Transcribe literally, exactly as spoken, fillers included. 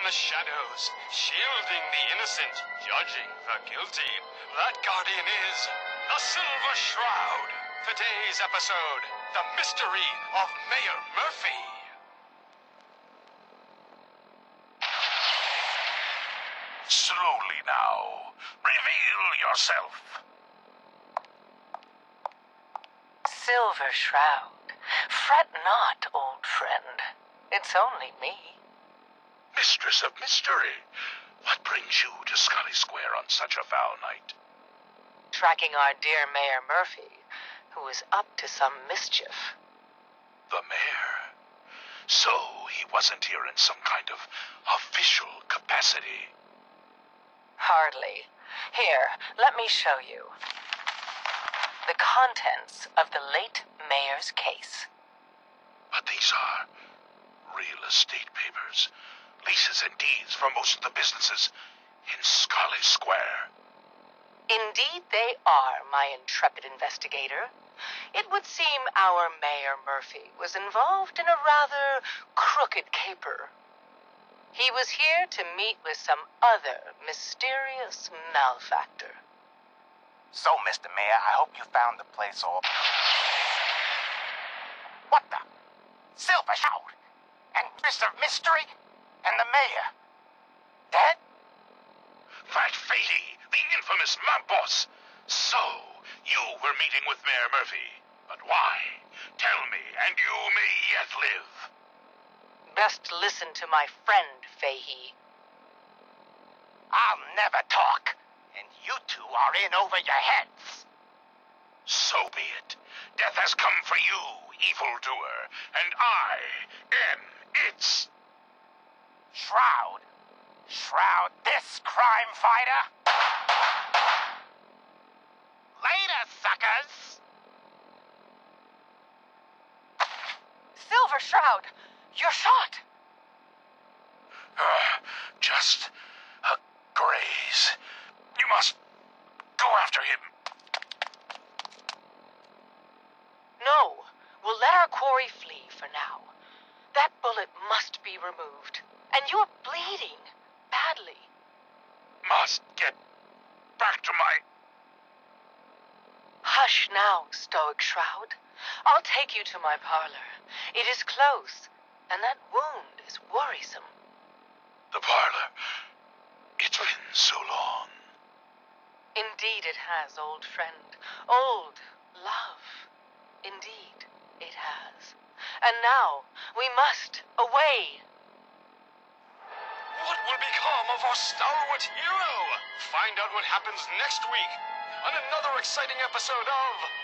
the shadows, shielding the innocent, judging the guilty. That guardian is the Silver Shroud. Today's episode, the mystery of Mayor Murphy. Slowly now. Reveal yourself. Silver Shroud. Fret not, old friend. It's only me. Mistress of Mystery, what brings you to Scully Square on such a foul night? Tracking our dear Mayor Murphy, who is up to some mischief. The mayor? So he wasn't here in some kind of official capacity? Hardly. Here, let me show you. The contents of the late mayor's case. But these are real estate papers, leases and deeds for most of the businesses in Scully Square. Indeed they are, my intrepid investigator. It would seem our Mayor Murphy was involved in a rather crooked caper. He was here to meet with some other mysterious malefactor. So, Mister Mayor, I hope you found the place all... What the? Silver Shroud? And Mister Mystery? And the mayor? Dead? That Fady, the infamous mob boss. So, you were meeting with Mayor Murphy. But why? Tell me, and you may yet live. Best listen to my friend, Fahey. I'll never talk. And you two are in over your heads. So be it. Death has come for you, evildoer, and I am its... Shroud? Shroud this crime fighter? Later, suckers! Silver Shroud, you're shot! Uh, just a graze. You must go after him. No, we'll let our quarry flee for now. That bullet must be removed. And you're bleeding badly. Must get back to my... Hush now, Stoic Shroud. I'll take you to my parlor. It is close, and that wound is worrisome. The parlor. It's been so long. Indeed it has, old friend. Old love. Indeed it has. And now we must away. What will become of our stalwart hero? Find out what happens next week on another exciting episode of